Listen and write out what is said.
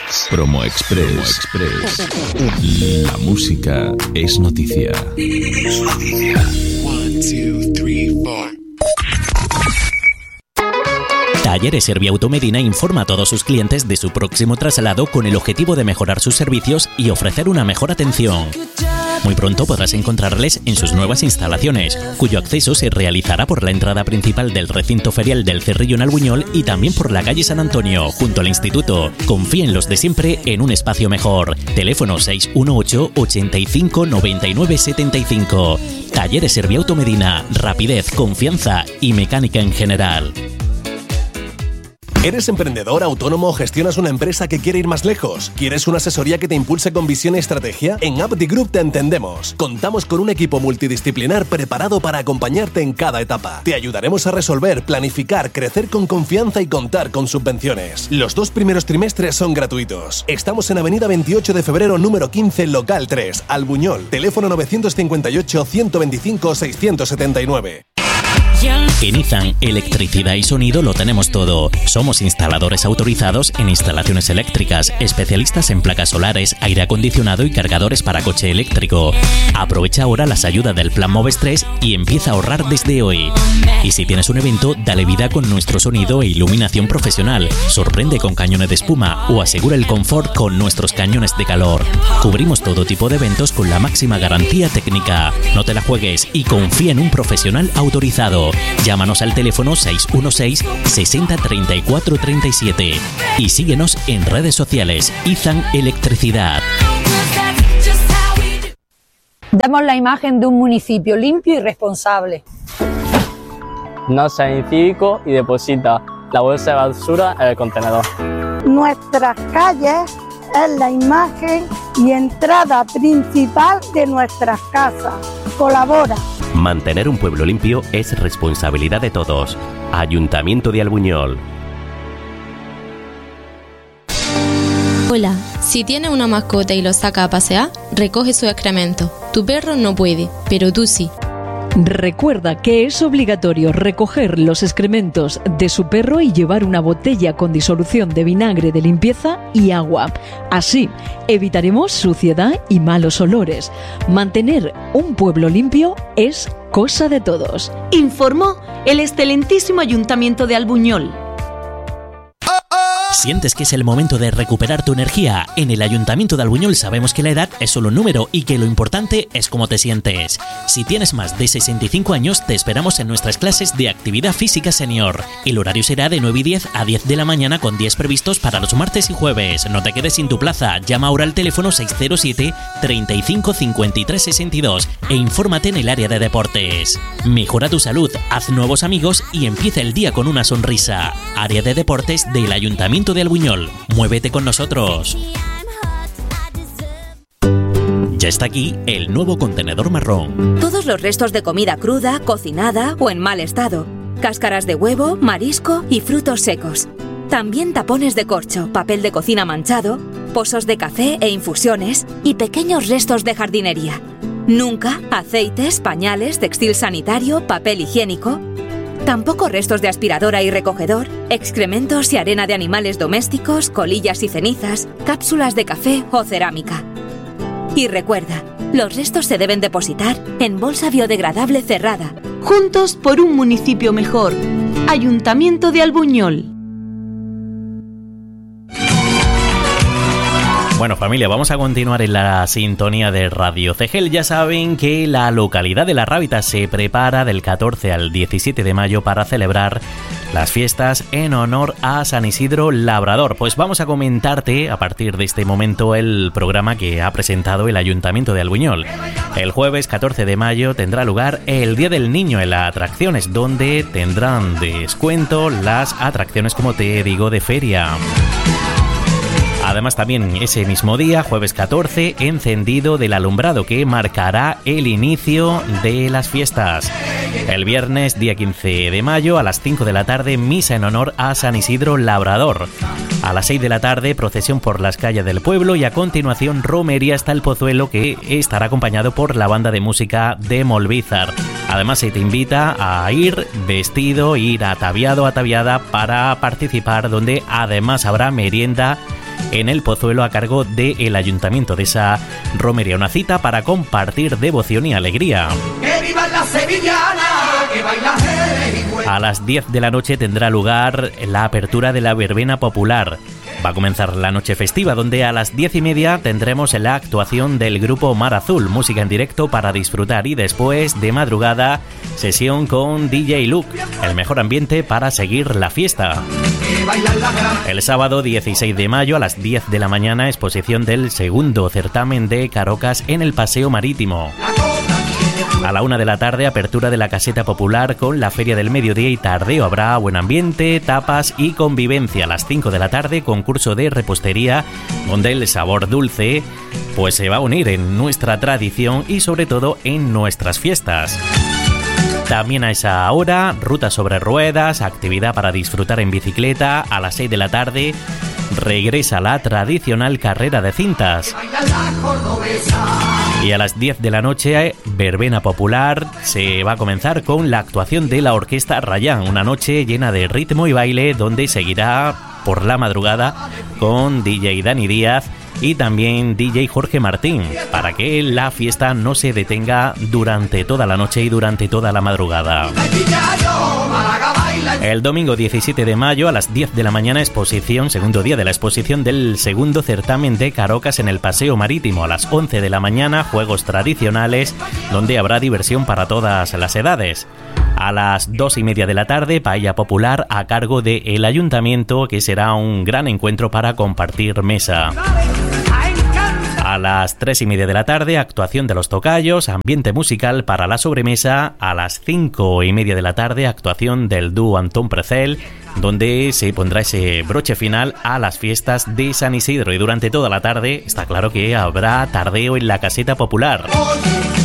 Promo Express. La música es noticia. Es noticia. 1, 2, 3, 4. Talleres Serviauto Medina informa a todos sus clientes de su próximo traslado con el objetivo de mejorar sus servicios y ofrecer una mejor atención. Muy pronto podrás encontrarles en sus nuevas instalaciones, cuyo acceso se realizará por la entrada principal del recinto ferial del Cerrillo en Albuñol y también por la calle San Antonio, junto al instituto. Confía en los de siempre en un espacio mejor. Teléfono 618 85 99 75. Talleres Serviauto Medina. Rapidez, confianza y mecánica en general. ¿Eres emprendedor, autónomo o gestionas una empresa que quiere ir más lejos? ¿Quieres una asesoría que te impulse con visión y estrategia? En Abdi Group te entendemos. Contamos con un equipo multidisciplinar preparado para acompañarte en cada etapa. Te ayudaremos a resolver, planificar, crecer con confianza y contar con subvenciones. Los 2 primeros trimestres son gratuitos. Estamos en Avenida 28 de Febrero, número 15, local 3, Albuñol. Teléfono 958-125-679. En Izan, electricidad y sonido lo tenemos todo. Somos instaladores autorizados en instalaciones eléctricas, especialistas en placas solares, aire acondicionado y cargadores para coche eléctrico. Aprovecha ahora las ayudas del Plan Moves 3 y empieza a ahorrar desde hoy. Y si tienes un evento, dale vida con nuestro sonido e iluminación profesional. Sorprende con cañones de espuma o asegura el confort con nuestros cañones de calor. Cubrimos todo tipo de eventos con la máxima garantía técnica. No te la juegues y confía en un profesional autorizado. Llámanos al teléfono 616 60 34 37 y síguenos en redes sociales. Izan Electricidad. Damos la imagen de un municipio limpio y responsable. No sea incívico y deposita la bolsa de basura en el contenedor. Nuestras calles es la imagen y entrada principal de nuestras casas. Colabora. Mantener un pueblo limpio es responsabilidad de todos. Ayuntamiento de Albuñol. Hola, si tiene una mascota y lo saca a pasear, recoge su excremento. Tu perro no puede, pero tú sí. Recuerda que es obligatorio recoger los excrementos de su perro y llevar una botella con disolución de vinagre de limpieza y agua. Así evitaremos suciedad y malos olores. Mantener un pueblo limpio es cosa de todos. Informó el excelentísimo Ayuntamiento de Albuñol. ¿Sientes que es el momento de recuperar tu energía? En el Ayuntamiento de Albuñol sabemos que la edad es solo un número y que lo importante es cómo te sientes. Si tienes más de 65 años, te esperamos en nuestras clases de actividad física senior. El horario será de 9 y 10 a 10 de la mañana con 10 previstos para los martes y jueves. No te quedes sin tu plaza. Llama ahora al teléfono 607 35 53 62 e infórmate en el área de deportes. Mejora tu salud, haz nuevos amigos y empieza el día con una sonrisa. Área de deportes del Ayuntamiento de Albuñol. Muévete con nosotros. Ya está aquí el nuevo contenedor marrón. Todos los restos de comida cruda, cocinada o en mal estado. Cáscaras de huevo, marisco y frutos secos. También tapones de corcho, papel de cocina manchado, pozos de café e infusiones y pequeños restos de jardinería. Nunca aceites, pañales, textil sanitario, papel higiénico. Tampoco restos de aspiradora y recogedor, excrementos y arena de animales domésticos, colillas y cenizas, cápsulas de café o cerámica. Y recuerda, los restos se deben depositar en bolsa biodegradable cerrada. Juntos por un municipio mejor. Ayuntamiento de Albuñol. Bueno, familia, vamos a continuar en la sintonía de Radio Cegel. Ya saben que la localidad de La Rábita se prepara del 14 al 17 de mayo para celebrar las fiestas en honor a San Isidro Labrador. Pues vamos a comentarte a partir de este momento el programa que ha presentado el Ayuntamiento de Albuñol. El jueves 14 de mayo tendrá lugar el Día del Niño en las atracciones, donde tendrán descuento las atracciones, como te digo, de feria. Además, también ese mismo día, jueves 14, encendido del alumbrado que marcará el inicio de las fiestas. El viernes, día 15 de mayo, a las 5 de la tarde, misa en honor a San Isidro Labrador. A las 6 de la tarde, procesión por las calles del pueblo y a continuación, romería hasta el Pozuelo, que estará acompañado por la banda de música de Molbizar. Además, se te invita a ir vestido, ir ataviado, ataviada para participar, donde además habrá merienda en el Pozuelo a cargo del Ayuntamiento de esa romería. Una cita para compartir devoción y alegría. ¡Que viva la sevillana! ¡Que baila Jerez! A las 10 de la noche tendrá lugar la apertura de la verbena popular. Va a comenzar la noche festiva, donde a las 10:30 tendremos la actuación del grupo Mar Azul, música en directo para disfrutar, y después, de madrugada, sesión con DJ Luke, el mejor ambiente para seguir la fiesta. El sábado 16 de mayo a las 10 de la mañana, exposición del segundo certamen de Carocas en el Paseo Marítimo. A la 1 de la tarde, apertura de la caseta popular con la feria del mediodía y tardeo. Habrá buen ambiente, tapas y convivencia. A las 5 de la tarde, concurso de repostería, donde el sabor dulce pues se va a unir en nuestra tradición y sobre todo en nuestras fiestas. También a esa hora, ruta sobre ruedas, actividad para disfrutar en bicicleta. A las 6 de la tarde, regresa la tradicional carrera de cintas. Y a las 10 de la noche, verbena popular. Se va a comenzar con la actuación de la Orquesta Rayán, una noche llena de ritmo y baile, donde seguirá por la madrugada con DJ Dani Díaz y también DJ Jorge Martín, para que la fiesta no se detenga durante toda la noche y durante toda la madrugada. El domingo 17 de mayo a las 10 de la mañana, exposición, segundo día de la exposición del segundo certamen de Carocas en el Paseo Marítimo. A las 11 de la mañana, juegos tradicionales, donde habrá diversión para todas las edades. A las 2:30 de la tarde, paella popular a cargo del Ayuntamiento, que será un gran encuentro para compartir mesa. A las 3:30 de la tarde, actuación de los tocayos, ambiente musical para la sobremesa. A las 5:30 de la tarde, actuación del dúo Antón Precel, donde se pondrá ese broche final a las fiestas de San Isidro. Y durante toda la tarde está claro que habrá tardeo en la caseta popular.